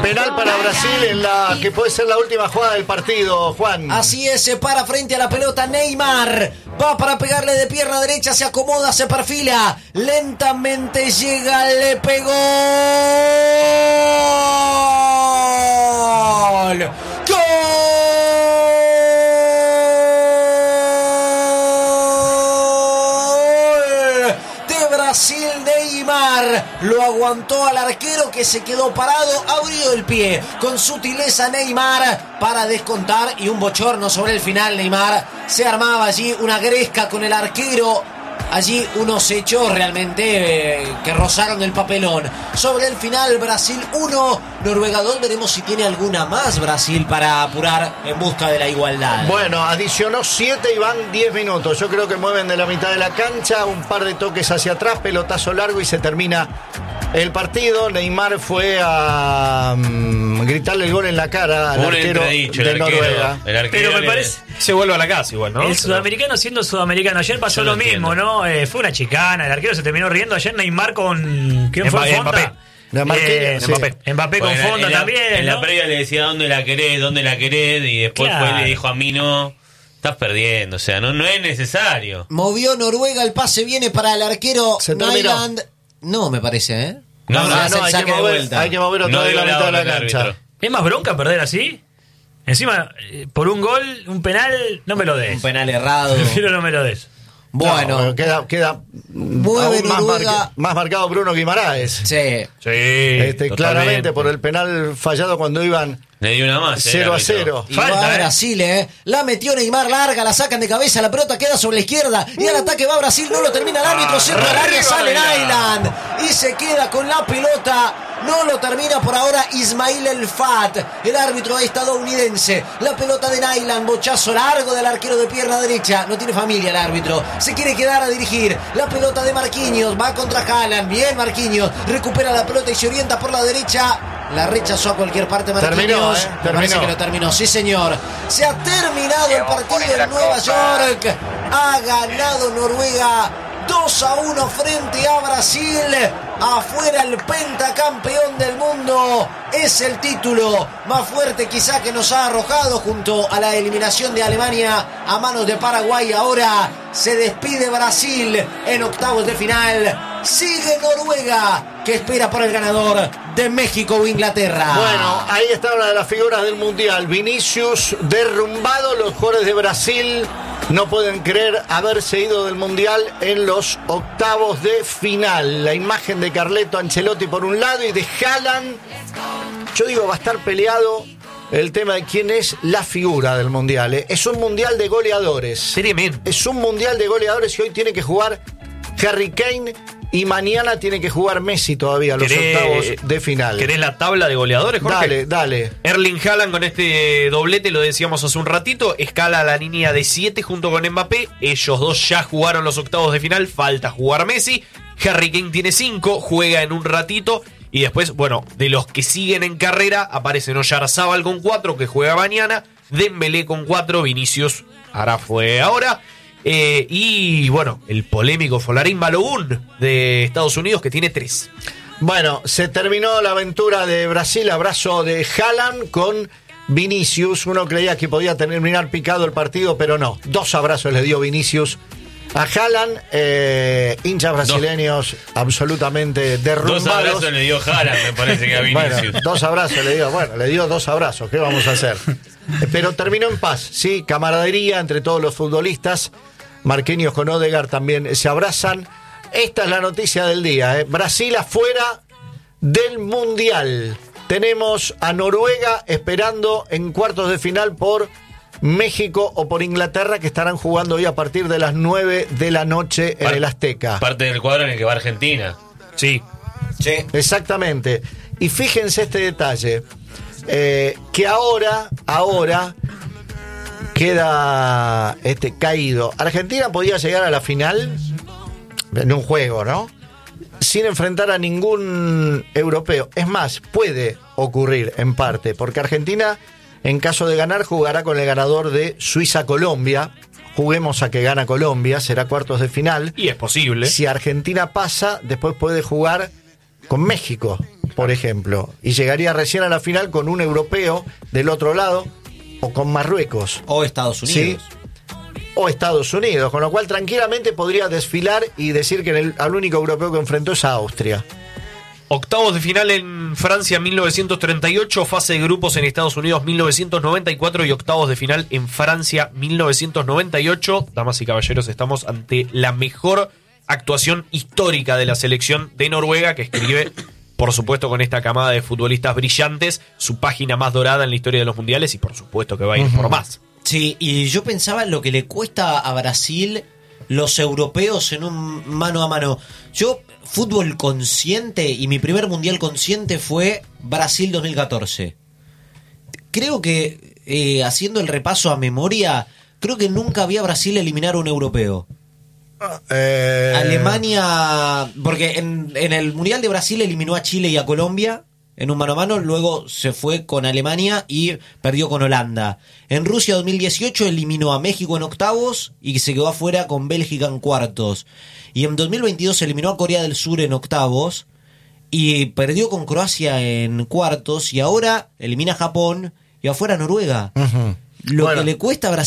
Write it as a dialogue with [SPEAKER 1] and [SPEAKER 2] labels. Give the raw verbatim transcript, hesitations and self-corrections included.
[SPEAKER 1] Penal para Brasil en la que puede ser la última jugada del partido, Juan.
[SPEAKER 2] Así es, se para frente a la pelota Neymar. Va para pegarle de pierna derecha, se acomoda, se perfila. Lentamente llega, le pegó. ¡Gol! ¡Gol! Brasil, Neymar lo aguantó al arquero que se quedó parado, abrió el pie con sutileza Neymar para descontar y un bochorno sobre el final. Neymar se armaba allí una gresca con el arquero. Allí unos hechos realmente eh, que rozaron el papelón. Sobre el final, Brasil uno, Noruega dos. Veremos si tiene alguna más Brasil para apurar en busca de la igualdad.
[SPEAKER 1] Bueno, adicionó siete y van diez minutos. Yo creo que mueven de la mitad de la cancha, un par de toques hacia atrás, pelotazo largo y se termina el partido. Neymar fue a um, gritarle el gol en la cara al
[SPEAKER 3] un
[SPEAKER 1] arquero
[SPEAKER 3] entredicho,
[SPEAKER 1] de
[SPEAKER 3] el arquero,
[SPEAKER 1] Noruega.
[SPEAKER 3] El arquero
[SPEAKER 4] Pero me
[SPEAKER 3] le...
[SPEAKER 4] parece...
[SPEAKER 5] Se vuelve a la casa igual, ¿no?
[SPEAKER 4] El sudamericano siendo sudamericano. Ayer pasó
[SPEAKER 3] Yo
[SPEAKER 4] lo
[SPEAKER 3] lo
[SPEAKER 4] mismo,
[SPEAKER 3] entiendo.
[SPEAKER 4] ¿no? Eh, fue una chicana, el arquero se terminó riendo. Ayer Neymar con... ¿Quién fue?
[SPEAKER 5] Mbappé.
[SPEAKER 4] Fonda.
[SPEAKER 1] De Marquinhos, sí.
[SPEAKER 4] Mbappé. Mbappé con
[SPEAKER 3] Bueno, en
[SPEAKER 4] Fonda
[SPEAKER 3] la-
[SPEAKER 4] también,
[SPEAKER 3] En la
[SPEAKER 4] ¿no?
[SPEAKER 3] previa le decía dónde la querés, dónde la querés, y después
[SPEAKER 4] Claro.
[SPEAKER 3] fue y le dijo a mí no, estás perdiendo, o sea, no, no es necesario.
[SPEAKER 2] Movió Noruega, el pase viene para el arquero
[SPEAKER 1] Se terminó.
[SPEAKER 2] Nyland. No, me parece, ¿eh?
[SPEAKER 3] No,
[SPEAKER 2] Se
[SPEAKER 3] no,
[SPEAKER 2] hace
[SPEAKER 1] no,
[SPEAKER 2] el
[SPEAKER 1] hay
[SPEAKER 2] saque
[SPEAKER 1] que
[SPEAKER 2] de
[SPEAKER 1] mover,
[SPEAKER 2] vuelta.
[SPEAKER 1] hay que mover otra
[SPEAKER 3] No
[SPEAKER 1] vez
[SPEAKER 3] dio
[SPEAKER 1] la
[SPEAKER 3] la
[SPEAKER 1] mitad de la
[SPEAKER 3] orden el
[SPEAKER 1] cancha.
[SPEAKER 3] árbitro.
[SPEAKER 4] ¿Es más bronca perder así? Encima, eh, por un gol, un penal, no me lo des.
[SPEAKER 2] Un penal errado.
[SPEAKER 4] Prefiero no me lo des.
[SPEAKER 2] Bueno,
[SPEAKER 1] No, queda, queda
[SPEAKER 2] Mueve
[SPEAKER 1] aún más,
[SPEAKER 2] Noruega.
[SPEAKER 1] marca- más marcado Bruno Guimaraes.
[SPEAKER 2] sí.
[SPEAKER 5] Sí,
[SPEAKER 1] Este,
[SPEAKER 5] totalmente.
[SPEAKER 1] claramente por el penal fallado cuando iban
[SPEAKER 3] Le dio una más. eh,
[SPEAKER 1] cero a
[SPEAKER 3] el árbitro.
[SPEAKER 1] cero.
[SPEAKER 2] Y
[SPEAKER 4] Falta,
[SPEAKER 2] va
[SPEAKER 4] eh.
[SPEAKER 2] Brasil, ¿eh? La metió Neymar larga, la sacan de cabeza, la pelota queda sobre la izquierda y al ataque va Brasil, no lo termina el árbitro, centro al área, sale Nyland y se queda con la pelota. No lo termina por ahora Ismail El Fat, el árbitro estadounidense. La pelota de Nyland, bochazo largo del arquero de pierna derecha. No tiene familia el árbitro, se quiere quedar a dirigir. La pelota de Marquinhos, va contra Haaland. Bien Marquinhos, recupera la pelota y se orienta por la derecha. La rechazó a cualquier parte Marquinhos.
[SPEAKER 1] Terminó, ¿eh?
[SPEAKER 2] Me parece
[SPEAKER 1] Terminó.
[SPEAKER 2] que lo terminó, sí señor. Se ha terminado el partido en Nueva York. Ha ganado Noruega dos a uno frente a Brasil. Afuera el pentacampeón del mundo. Es el título más fuerte quizá que nos ha arrojado junto a la eliminación de Alemania a manos de Paraguay. Ahora se despide Brasil en octavos de final. Sigue Noruega, que espera por el ganador de México o Inglaterra.
[SPEAKER 1] Bueno, ahí está una de las figuras del Mundial. Vinicius derrumbado. Los jugadores de Brasil no pueden creer haberse ido del Mundial en los octavos de final. La imagen de Carleto Ancelotti por un lado y de Haaland. Yo digo, va a estar peleado el tema de quién es la figura del Mundial. ¿eh? Es un Mundial de goleadores.
[SPEAKER 5] Tremendo.
[SPEAKER 1] Es un Mundial de goleadores y hoy tiene que jugar Harry Kane y mañana tiene que jugar Messi todavía los
[SPEAKER 5] ¿Querés-
[SPEAKER 1] octavos de final.
[SPEAKER 5] ¿Querés la tabla de goleadores, Jorge?
[SPEAKER 1] Dale, dale.
[SPEAKER 5] Erling Haaland con este doblete, lo decíamos hace un ratito, escala a la línea de siete junto con Mbappé. Ellos dos ya jugaron los octavos de final, falta jugar Messi. Harry Kane tiene cinco, juega en un ratito. Y después, bueno, de los que siguen en carrera, aparecen Oyarzábal con cuatro, que juega mañana. Dembélé con cuatro, Vinicius ahora fue ahora. Eh, y bueno, el polémico Folarín Balogun de Estados Unidos, que tiene tres.
[SPEAKER 1] Bueno, se terminó la aventura de Brasil, abrazo de Haaland con Vinicius. Uno creía que podía terminar picado el partido, pero no. Dos abrazos le dio Vinicius a Haaland, eh, hinchas brasileños absolutamente derrumbados.
[SPEAKER 3] Dos abrazos le dio Haaland, me parece que a Vinicius.
[SPEAKER 1] Bueno, dos abrazos le dio, bueno, le dio dos abrazos, ¿qué vamos a hacer? Pero terminó en paz, sí, camaradería entre todos los futbolistas. Marquinhos con Odegaard también se abrazan. Esta es la noticia del día, ¿eh? Brasil afuera del Mundial. Tenemos a Noruega esperando en cuartos de final por México o por Inglaterra, que estarán jugando hoy a partir de las nueve de la noche en
[SPEAKER 3] Par-
[SPEAKER 1] el Azteca.
[SPEAKER 3] Parte del cuadro en el que va Argentina.
[SPEAKER 5] Sí.
[SPEAKER 2] Sí.
[SPEAKER 1] Exactamente. Y fíjense este detalle, eh, que ahora, ahora queda este caído. Argentina podía llegar a la final en un juego, ¿no? Sin enfrentar a ningún europeo. Es más, puede ocurrir en parte, porque Argentina, en caso de ganar, jugará con el ganador de Suiza-Colombia. Juguemos a que gana Colombia, será cuartos de final.
[SPEAKER 5] Y es posible.
[SPEAKER 1] Si Argentina pasa, después puede jugar con México, por ejemplo, y llegaría recién a la final con un europeo del otro lado, o con Marruecos.
[SPEAKER 2] O Estados Unidos.
[SPEAKER 1] ¿Sí? O Estados Unidos, con lo cual tranquilamente podría desfilar y decir que el, al único europeo que enfrentó es a Austria.
[SPEAKER 5] Octavos de final en Francia mil novecientos treinta y ocho, fase de grupos en Estados Unidos mil novecientos noventa y cuatro y octavos de final en Francia mil novecientos noventa y ocho. Damas y caballeros, estamos ante la mejor actuación histórica de la selección de Noruega, que escribe, por supuesto, con esta camada de futbolistas brillantes, su página más dorada en la historia de los mundiales y por supuesto que va a ir uh-huh. por más.
[SPEAKER 2] Sí, y yo pensaba en lo que le cuesta a Brasil los europeos en un mano a mano. Yo, fútbol consciente, y mi primer mundial consciente fue Brasil dos mil catorce. Creo que, eh, haciendo el repaso a memoria, creo que nunca había Brasil eliminar a un europeo.
[SPEAKER 1] Eh...
[SPEAKER 2] Alemania, porque en, en el mundial de Brasil eliminó a Chile y a Colombia en un mano a mano, luego se fue con Alemania y perdió con Holanda. En Rusia dos mil dieciocho eliminó a México en octavos y se quedó afuera con Bélgica en cuartos. Y en dos mil veintidós eliminó a Corea del Sur en octavos y perdió con Croacia en cuartos, y ahora elimina a Japón y afuera a Noruega.
[SPEAKER 1] Uh-huh.
[SPEAKER 2] Lo
[SPEAKER 1] bueno.
[SPEAKER 2] que le cuesta a Brasil